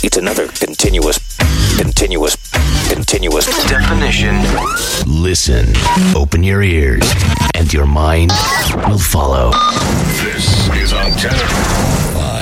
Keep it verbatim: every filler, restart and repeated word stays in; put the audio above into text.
It's another continuous, continuous, continuous definition. Listen, open your ears, and your mind will follow. This is Antenna. Live.